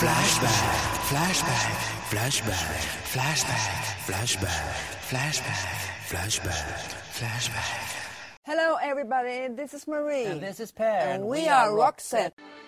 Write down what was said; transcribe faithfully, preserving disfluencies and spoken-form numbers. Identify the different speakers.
Speaker 1: Flashback, flashback, flashback, flashback, flashback, flashback, flashback, flashback.
Speaker 2: Hello everybody, this is Marie.
Speaker 3: And this is Per.
Speaker 2: And we are Roxette.